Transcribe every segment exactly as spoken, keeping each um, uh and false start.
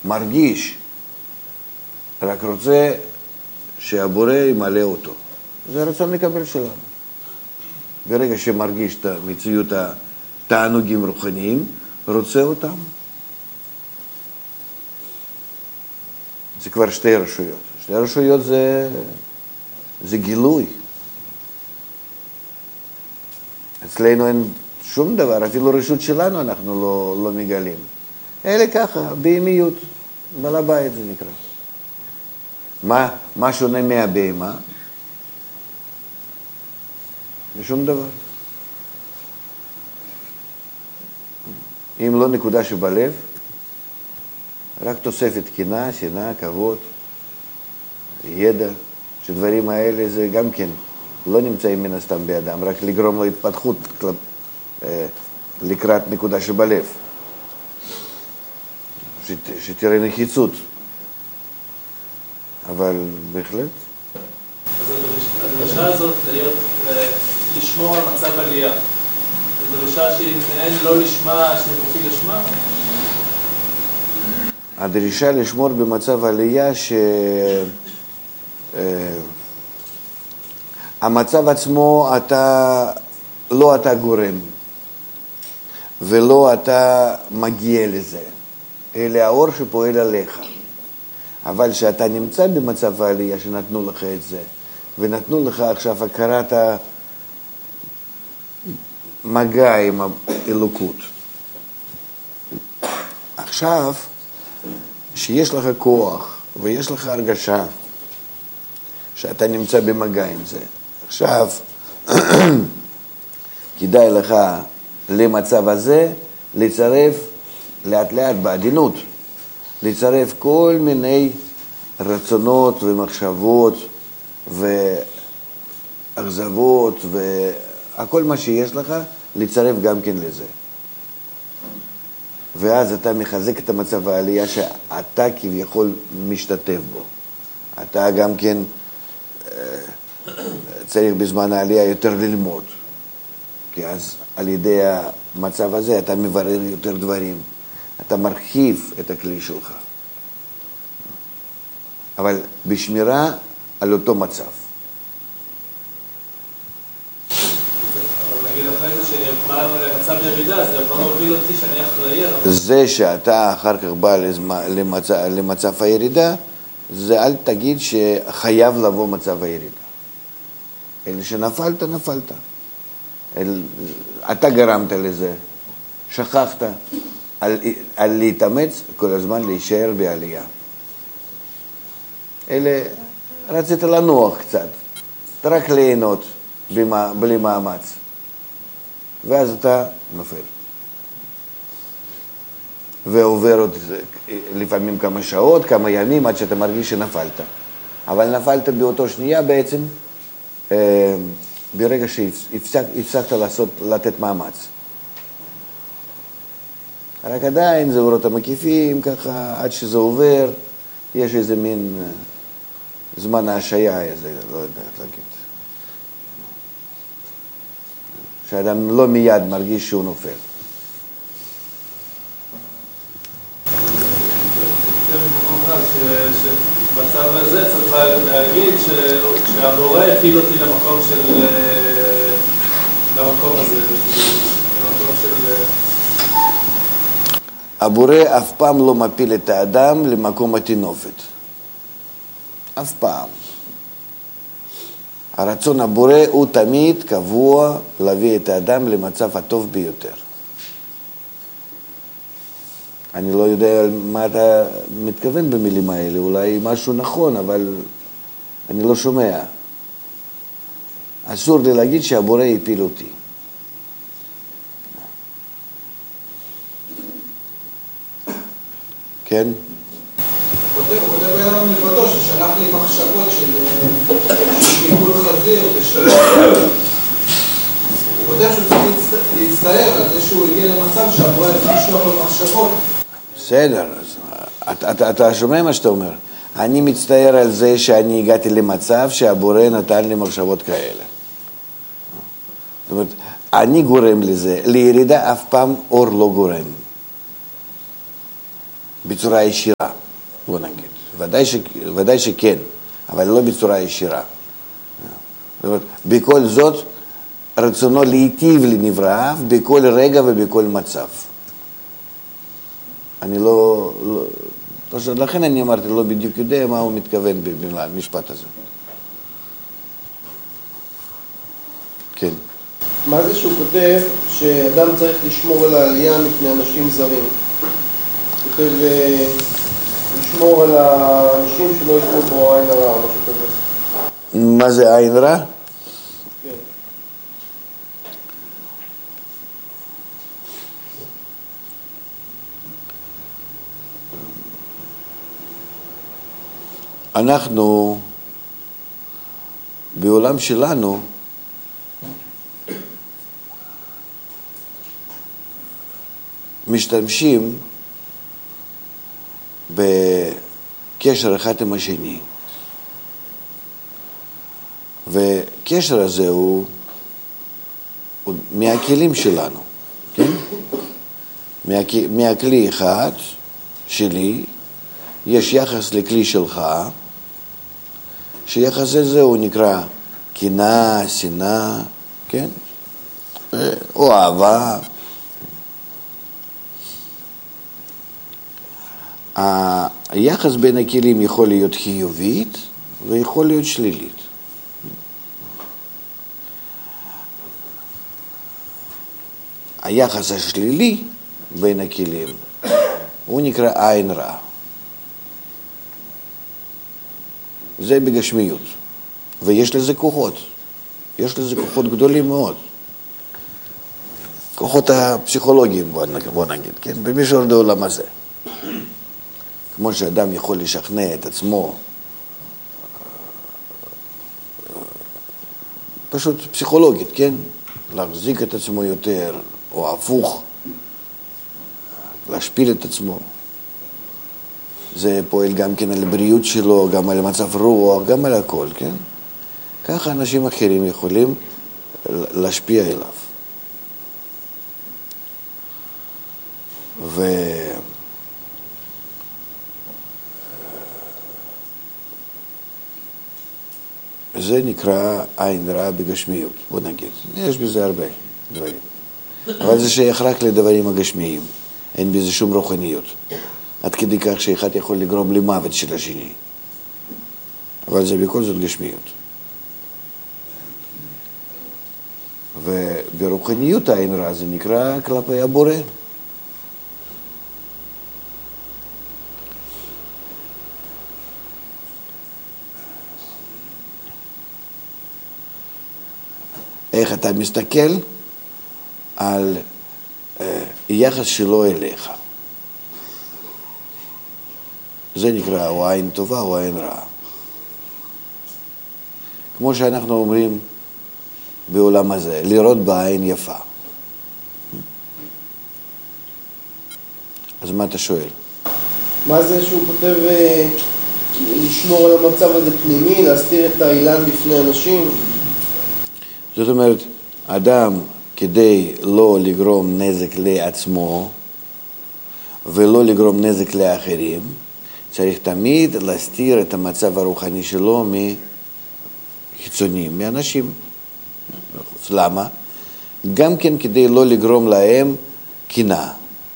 מרגיש, רק רוצה שהבורא ימלא אותו. זה רצון לקבל שלנו. ברגע שמרגיש את המציאות התענוגים רוחניים, רוצה אותם. זה כבר שתי רשויות. שתי רשויות זה, זה גילוי. אצלנו אין שום דבר, אפילו רשות שלנו אנחנו לא, לא מגלים. אלה ככה, בהמיות, בעל הבית זה נקרא. מה, מה שונה מהבהמה? שום דבר. אם לא נקודה שבלב, רק תוספת קנאה, שנאה, כבוד, ידע, שדברים האלה זה גם כן לא נמצאים מן הסתם באדם, רק לגרום לו התפתחות לקראת נקודה שבלב. שת, שתראה נחיצות. אבל בהחלט. אז הדרשה הזאת להיות, לשמור על מצב עלייה. זו דרשה שאין לא לשמה, שמופיע לשמה? הדרישה לשמור במצב עלייה ש... המצב עצמו אתה, לא אתה גורם, ולא אתה מגיע לזה, אלא האור שפועל עליך. אבל שאתה נמצא במצב העלייה שנתנו לך את זה, ונתנו לך עכשיו הכרת המגע עם האלוקות. עכשיו, שיש לך כוח ויש לך הרגשה שאתה נמצא במגע עם זה. עכשיו, כדאי לך למצב הזה לצרף לאט לאט בעדינות, לצרף כל מיני רצונות ומחשבות ואכזבות והכל מה שיש לך, לצרף גם כן לזה. ואז אתה מחזק את המצב העלייה שאתה כביכול משתתף בו. אתה גם כן צריך בזמן העלייה יותר ללמוד. כי אז על ידי המצב הזה אתה מברר יותר דברים. אתה מרחיב את הכלי שלך. אבל בשמירה על אותו מצב. אבל נגיד אחרי זה שאני בא למצב ירידה, זה יכול להוביל אותי שאני אחראי. זה שאתה אחר כך בא למצב, למצב הירידה, זה אל תגיד שחייב לבוא מצב הירידה. אלא שנפלת, נפלת. אל, אתה גרמת לזה, שכחת. על, על להתאמץ כל הזמן להישאר בעלייה. אלה, רצית לנוח קצת, רק ליהנות במה, בלי מאמץ. ואז אתה נופל. ועובר עוד לפעמים כמה שעות, כמה ימים, עד שאתה מרגיש שנפלת. אבל נפלת באותו שנייה בעצם, אה, ברגע שהפסקת לעשות, לתת מאמץ. רק עדיין זה אורות המקיפים, ככה, עד שזה עובר, יש איזה מין זמן ההשעיה, איזה, לא יודע איך להגיד. שאדם לא מיד מרגיש שהוא נופל. שבצו הזה צריך להגיד שהבורא הפיל אותי למקום של... למקום הזה, למקום של... הבורא אף פעם לא מפיל את האדם למקום התינופת. אף פעם. הרצון הבורא הוא תמיד קבוע להביא את האדם למצב הטוב ביותר. אני לא יודע מה אתה מתכוון במילים האלה, אולי משהו נכון, אבל אני לא שומע. אסור לי להגיד שהבורא יפיל אותי. כן? הוא כותב היום לבדו ששלח לי מחשבות של גלגול חזיר ושל... הוא כותב שהוא צריך להצטער על זה שהוא הגיע למצב שהבורא לשלוח לו מחשבות. בסדר, אתה, אתה שומע מה שאתה אומר? אני מצטער על זה שאני הגעתי למצב שהבורא נתן לי מחשבות כאלה. זאת אומרת, אני גורם לזה, לירידה אף פעם אור לא גורם. בצורה ישירה, בוא נגיד. ודאי, ש, ודאי שכן, אבל לא בצורה ישירה. זאת אומרת, בכל זאת, רצונו להיטיב לנבראיו בכל רגע ובכל מצב. אני לא, לא פשוט, לכן אני אמרתי, לא בדיוק יודע מה הוא מתכוון במשפט הזה. כן. מה זה שהוא כותב שאדם צריך לשמור על העלייה מפני אנשים זרים? הוא כותב לשמור על האנשים שלא יקרו בו עין הרע, משהו כזה. מה זה עין רע? כן. אנחנו בעולם שלנו משתמשים בקשר אחד עם השני, וקשר הזה הוא, הוא מהכלים שלנו, כן? מה, מהכלי אחד שלי יש יחס לכלי שלך, שיחס הזה הוא נקרא קנאה, שנאה, כן? או אהבה. היחס בין הכלים יכול להיות חיובית ויכול להיות שלילית. היחס השלילי בין הכלים הוא נקרא עין רע. זה בגשמיות, ויש לזה כוחות, יש לזה כוחות גדולים מאוד. כוחות הפסיכולוגיים, בוא נגיד, כן? במישור העולם הזה. כמו שאדם יכול לשכנע את עצמו, פשוט פסיכולוגית, כן? להחזיק את עצמו יותר, או הפוך, להשפיל את עצמו. זה פועל גם כן על הבריאות שלו, גם על מצב רוח, גם על הכל, כן? ככה אנשים אחרים יכולים להשפיע אליו. ו... זה נקרא עין רע בגשמיות, בוא נגיד. יש בזה הרבה דברים. אבל זה שייך רק לדברים הגשמיים. אין בזה שום רוחניות. עד כדי כך שאחד יכול לגרום למוות של השני. אבל זה בכל זאת גשמיות. וברוחניות העין רע זה נקרא כלפי הבורא. איך אתה מסתכל על אה, יחס שלו אליך. זה נקרא או עין טובה או עין רעה. כמו שאנחנו אומרים בעולם הזה, לראות בעין יפה. אז מה אתה שואל? מה זה שהוא כותב אה, לשמור על המצב הזה פנימי, להסתיר את האילן בפני אנשים? זאת אומרת, אדם כדי לא לגרום נזק לעצמו ולא לגרום נזק לאחרים, צריך תמיד להסתיר את המצב הרוחני שלו מחיצוניים, מאנשים. למה? גם כן כדי לא לגרום להם קנאה.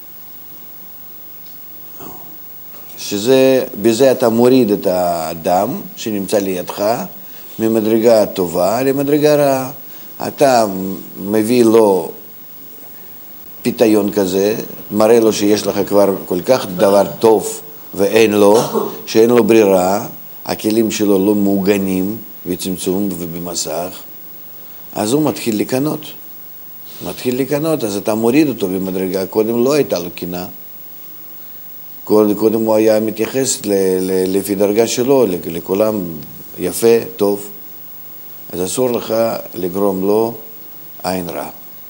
שזה, בזה אתה מוריד את האדם שנמצא לידך ממדרגה טובה למדרגה רעה. אתה מביא לו פיתיון כזה, מראה לו שיש לך כבר כל כך דבר טוב ואין לו, שאין לו ברירה, הכלים שלו לא מעוגנים בצמצום ובמסך, אז הוא מתחיל לקנות. מתחיל לקנות, אז אתה מוריד אותו במדרגה. קודם לא הייתה לו קנאה. קודם, קודם הוא היה מתייחס ל, ל, לפי דרגה שלו, לכולם יפה, טוב. אז אסור לך לגרום לו עין רע.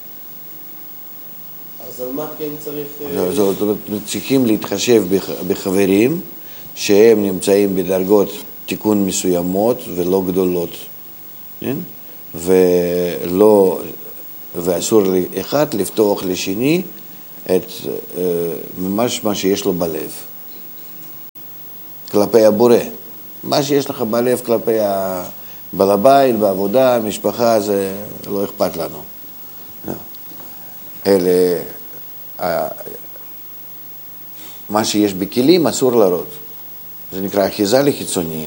אז על מה כן צריך... זאת אומרת, צריכים להתחשב בחברים שהם נמצאים בדרגות תיקון מסוימות ולא גדולות. כן? ולא, ואסור לאחד לפתוח לשני את ממש מה שיש לו בלב. כלפי הבורא. מה שיש לך בלב כלפי בעל הבית, בעבודה, משפחה, זה לא אכפת לנו. אלה, מה שיש בכלים אסור לראות. זה נקרא אחיזה לחיצוניים.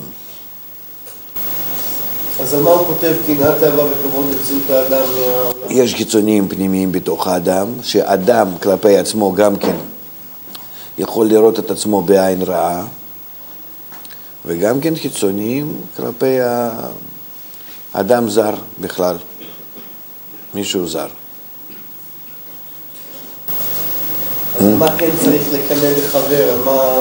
אז על מה הוא כותב קנאת תאווה וכבוד לציות האדם מהעולם? יש חיצוניים פנימיים בתוך האדם, שאדם כלפי עצמו גם כן יכול לראות את עצמו בעין רעה, וגם כן חיצוניים כלפי האדם זר בכלל, מישהו זר. אז מה כן צריך לקנא בחבר? על מה...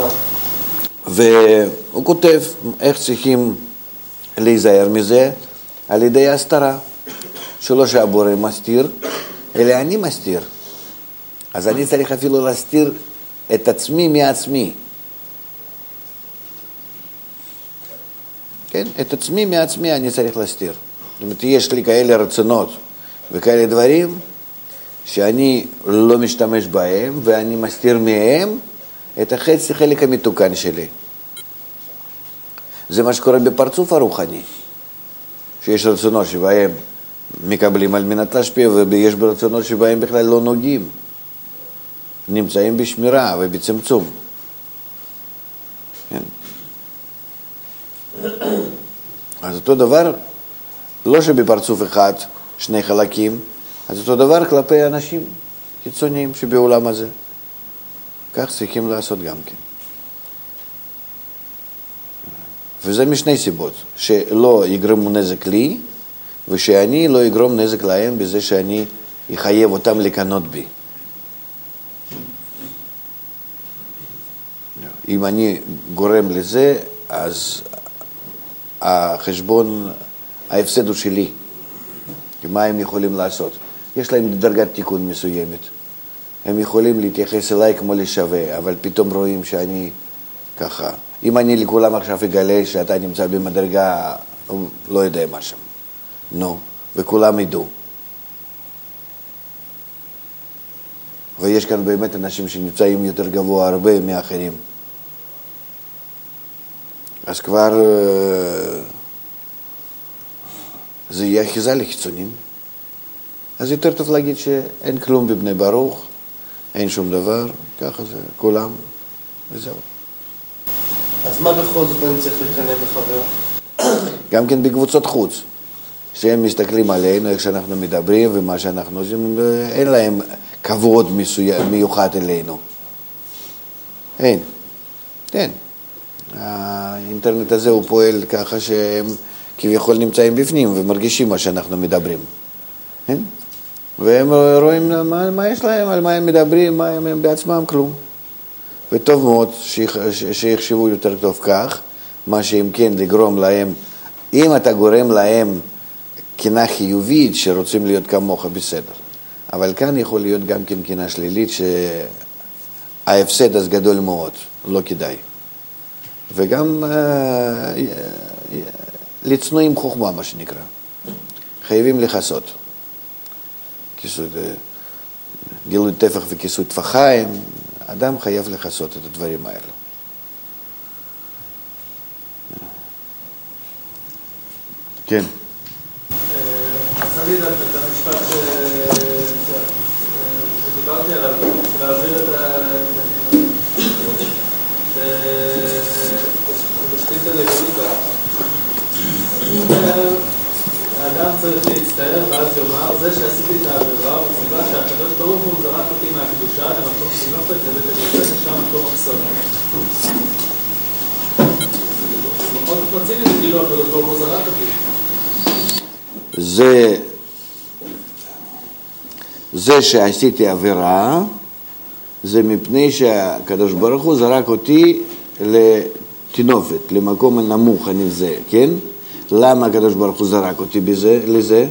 והוא כותב איך צריכים להיזהר מזה על ידי ההסתרה, שלא שהבורא מסתיר, אלא אני מסתיר. אז אני צריך אפילו להסתיר את עצמי מעצמי. כן? את עצמי מעצמי אני צריך להסתיר. זאת אומרת, יש לי כאלה רצונות וכאלה דברים שאני לא משתמש בהם, ואני מסתיר מהם את החצי חלק המתוקן שלי. זה מה שקורה בפרצוף הרוחני, שיש רצונות שבהם מקבלים על מנת להשפיע, ויש ברצונות שבהם בכלל לא נוגעים, נמצאים בשמירה ובצמצום. כן? אז אותו דבר, לא שבפרצוף אחד שני חלקים, אז אותו דבר כלפי אנשים חיצוניים שבעולם הזה. כך צריכים לעשות גם כן. וזה משני סיבות, שלא יגרמו נזק לי, ושאני לא יגרום נזק להם בזה שאני אחייב אותם לקנות בי. אם אני גורם לזה, אז החשבון, ההפסד הוא שלי. מה הם יכולים לעשות? יש להם דרגת תיקון מסוימת. הם יכולים להתייחס אליי כמו לשווה, אבל פתאום רואים שאני ככה. אם אני לכולם עכשיו אגלה שאתה נמצא במדרגה, לא יודע מה שם. נו, וכולם ידעו. ויש כאן באמת אנשים שנמצאים יותר גבוה הרבה מאחרים. אז כבר זה יהיה אחיזה לחיצונים. אז יותר טוב להגיד שאין כלום בבני ברוך, אין שום דבר, ככה זה, כולם, וזהו. אז מה בכל זאת אני צריך לקנא בחבר? גם כן בקבוצות חוץ, שהם מסתכלים עלינו, איך שאנחנו מדברים ומה שאנחנו עושים, אין להם כבוד מיוחד אלינו. אין, אין. האינטרנט הזה הוא פועל ככה שהם כביכול נמצאים בפנים ומרגישים מה שאנחנו מדברים. כן? והם רואים מה, מה יש להם, על מה הם מדברים, מה הם, הם בעצמם כלום. וטוב מאוד שיחשבו יותר טוב כך, מה שהם כן לגרום להם, אם אתה גורם להם קנאה חיובית שרוצים להיות כמוך בסדר. אבל כאן יכול להיות גם כן קנאה שלילית שההפסד אז גדול מאוד, לא כדאי. וגם אה, לצנועים חוכמה, מה שנקרא. חייבים לחסות. כיסוי, גילוי טפח וכיסוי טפחיים, אדם חייב לחסות את הדברים האלה. כן. רציתי את המשפט שדיברתי עליו, להעביר את התשתית הלגלותה. האדם צריך להצטער ואז יאמר, זה שעשיתי את העבירה, וסיבה שהקדוש ברוך הוא זרק אותי מהקדושה למקום סינופת לבית הקדוש ששם מקום מחסור. בכל זאת מציל את זה כאילו הקדוש ברוך הוא זרק אותי. זה, זה שעשיתי עבירה, זה מפני שהקדוש ברוך הוא זרק אותי לתינופת, למקום הנמוך הנבזה, כן? למה הקדוש ברוך הוא זרק אותי בזה, לזה?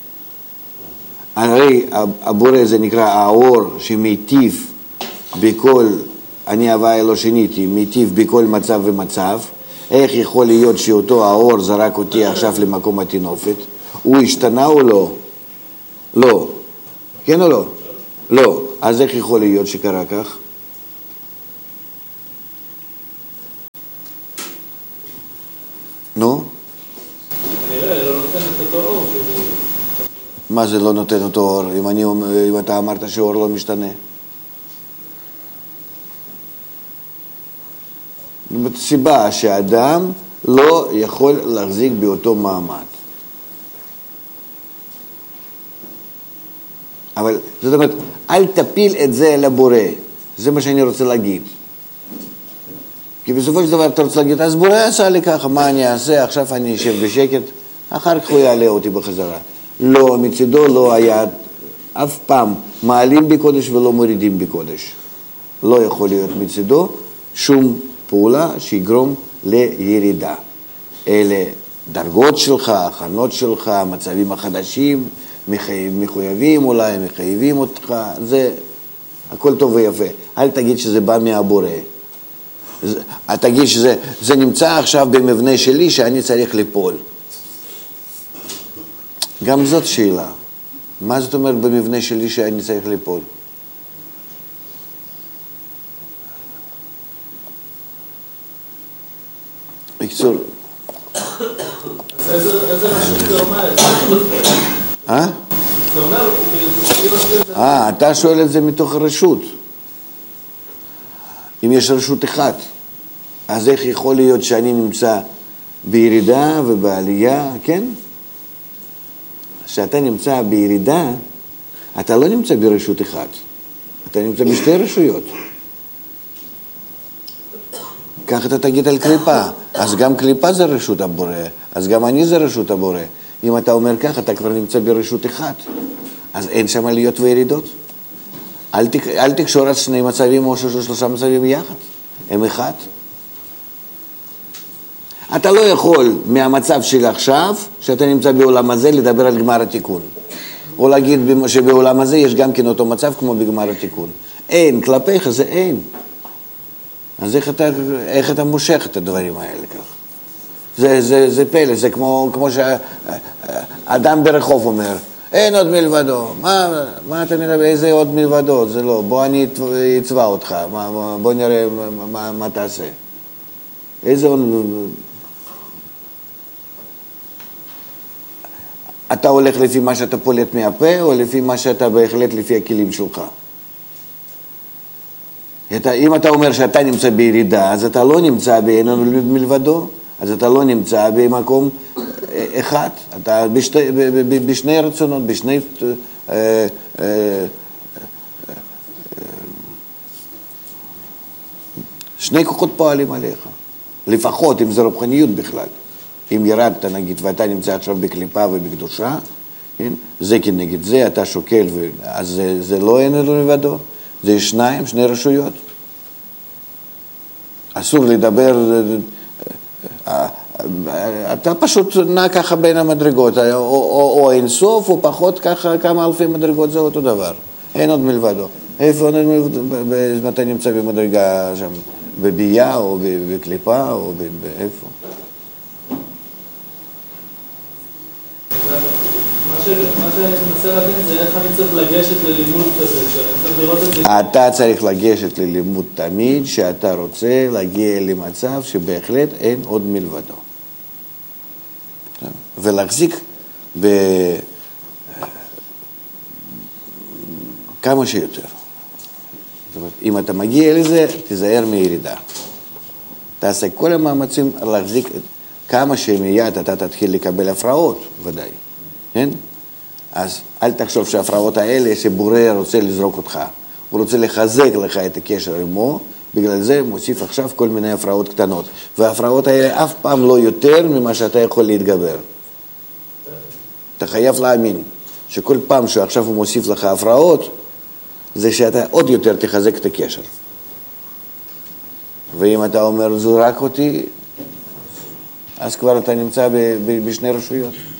הרי הבורא זה נקרא האור שמיטיב בכל, אני הוויה לא שיניתי, מיטיב בכל מצב ומצב. איך יכול להיות שאותו האור זרק אותי עכשיו למקום התינופת? הוא השתנה או לא? לא. כן או לא? לא. אז איך יכול להיות שקרה כך? נו? נראה, לא נותן את אותו אור שהוא... מה זה לא נותן אותו אור? אם, אני, אם אתה אמרת שאור לא משתנה. זאת סיבה שאדם לא יכול להחזיק באותו מעמד. אבל זאת אומרת, אל תפיל את זה לבורא. זה מה שאני רוצה להגיד. כי בסופו של דבר אתה רוצה להגיד, אז בורא עשה לי ככה, מה אני אעשה? עכשיו אני אשב בשקט, אחר כך הוא יעלה אותי בחזרה. לא, מצידו לא היה אף פעם מעלים בקודש ולא מורידים בקודש. לא יכול להיות מצידו שום פעולה שיגרום לירידה. אלה דרגות שלך, הכנות שלך, מצבים החדשים, מחויבים אולי, מחייבים אותך, זה הכל טוב ויפה. אל תגיד שזה בא מהבורא. תגיד שזה זה נמצא עכשיו במבנה שלי שאני צריך ליפול. גם זאת שאלה. מה זאת אומרת במבנה שלי שאני צריך ליפול? בקצור. איזה רשות זה אומר? אה? זה אומר... אה, אתה שואל את זה מתוך הרשות. אם יש רשות אחת, אז איך יכול להיות שאני נמצא בירידה ובעלייה, כן? כשאתה נמצא בירידה, אתה לא נמצא ברשות אחת, אתה נמצא בשתי רשויות. כך אתה תגיד על קליפה, אז גם קליפה זה רשות הבורא, אז גם אני זה רשות הבורא. אם אתה אומר כך, אתה כבר נמצא ברשות אחת, אז אין שם עליות וירידות. אל, תק... אל תקשור על שני מצבים או שלושה מצבים יחד, הם אחד. אתה לא יכול מהמצב של עכשיו, שאתה נמצא בעולם הזה, לדבר על גמר התיקון. או להגיד שבעולם הזה יש גם כן אותו מצב כמו בגמר התיקון. אין, כלפיך זה אין. אז איך אתה, איך אתה מושך את הדברים האלה כך? זה, זה, זה פלא, זה כמו, כמו שאדם ברחוב אומר, אין עוד מלבדו. מה, מה אתה מדבר? איזה עוד מלבדו? זה לא. בוא אני אצבע אותך. מה, בוא נראה מה, מה, מה תעשה. איזה עוד... אתה הולך לפי מה שאתה פולט מהפה, או לפי מה שאתה בהחלט לפי הכלים שלך? אתה, אם אתה אומר שאתה נמצא בירידה, אז אתה לא נמצא באין עוד מלבדו, אז אתה לא נמצא במקום אחד, אתה בשתי, בשני רצונות, בשני... אה, אה, שני כוחות פועלים עליך, לפחות אם זה רוחניות בכלל. אם ירדת נגיד ואתה נמצא עכשיו בקליפה ובקדושה, כן? זה כנגד זה, אתה שוקל, ו... אז זה, זה לא אין אלו לבדו, זה שניים, שני רשויות. אסור לדבר, אתה פשוט נע ככה בין המדרגות, או, או, או אין סוף, או פחות ככה כמה אלפי מדרגות, זה אותו דבר. אין עוד מלבדו. איפה עוד מלבדו? אתה נמצא במדרגה שם, בבייה, או בקליפה, או באיפה? מה שאני מנסה להבין זה איך אני צריך לגשת ללימוד כזה, צריך לראות את זה. אתה צריך לגשת ללימוד תמיד, שאתה רוצה להגיע למצב שבהחלט אין עוד מלבדו. ולהחזיק בכמה שיותר. זאת אומרת, אם אתה מגיע לזה, תיזהר מירידה. תעשה כל המאמצים להחזיק כמה שמיד אתה תתחיל לקבל הפרעות, ודאי. כן? אז אל תחשוב שההפרעות האלה שבורא רוצה לזרוק אותך. הוא רוצה לחזק לך את הקשר עמו, בגלל זה מוסיף עכשיו כל מיני הפרעות קטנות. וההפרעות האלה אף פעם לא יותר ממה שאתה יכול להתגבר. אתה חייב להאמין שכל פעם שעכשיו הוא מוסיף לך הפרעות, זה שאתה עוד יותר תחזק את הקשר. ואם אתה אומר זורק אותי, אז כבר אתה נמצא בשני רשויות.